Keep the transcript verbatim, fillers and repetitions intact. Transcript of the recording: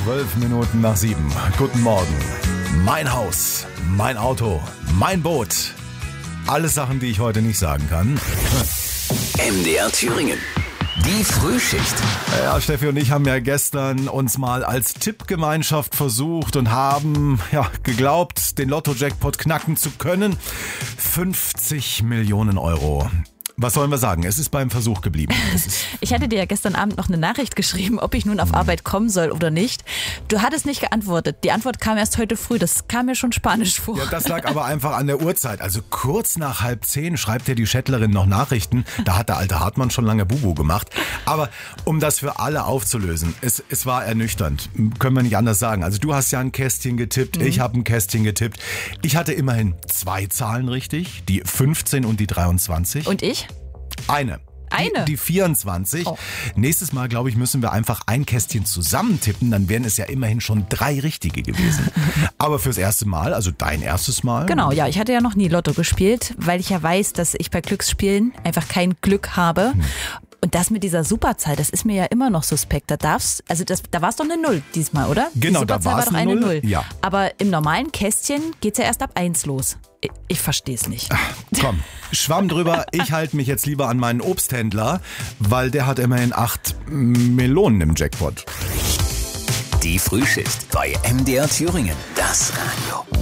Zwölf Minuten nach sieben. Guten Morgen. Mein Haus, mein Auto, mein Boot. Alles Sachen, die ich heute nicht sagen kann. M D R Thüringen. Die Frühschicht. Ja, Steffi und ich haben ja gestern uns mal als Tippgemeinschaft versucht und haben ja geglaubt, den Lotto-Jackpot knacken zu können. fünfzig Millionen Euro. Was sollen wir sagen? Es ist beim Versuch geblieben. Es ist Ich hatte dir ja gestern Abend noch eine Nachricht geschrieben, ob ich nun auf Arbeit kommen soll oder nicht. Du hattest nicht geantwortet. Die Antwort kam erst heute früh. Das kam mir schon spanisch vor. Ja, das lag aber einfach an der Uhrzeit. Also kurz nach halb zehn schreibt ja die Schettlerin noch Nachrichten. Da hat der alte Hartmann schon lange Bubu gemacht. Aber um das für alle aufzulösen, es, es war ernüchternd. Können wir nicht anders sagen. Also du hast ja ein Kästchen getippt, mhm. ich habe ein Kästchen getippt. Ich hatte immerhin zwei Zahlen richtig, die fünfzehn und die dreiundzwanzig. Und ich? Eine. Eine? Die, die vierundzwanzig. Oh. Nächstes Mal, glaube ich, müssen wir einfach ein Kästchen zusammen tippen. Dann wären es ja immerhin schon drei richtige gewesen. Aber fürs erste Mal, also dein erstes Mal. Genau, ja. Ich hatte ja noch nie Lotto gespielt, weil ich ja weiß, dass ich bei Glücksspielen einfach kein Glück habe. Hm. Und das mit dieser Superzahl, das ist mir ja immer noch suspekt. Da darf's, also das, da war es doch eine Null diesmal, oder? Genau, Die da war es doch eine eine Null. Null. Ja. Aber im normalen Kästchen geht's ja erst ab eins los. Ich, ich verstehe es nicht. Ach, komm, Schwamm drüber. Ich halte mich jetzt lieber an meinen Obsthändler, weil der hat immerhin acht Melonen im Jackpot. Die Frühschicht bei M D R Thüringen. Das Radio.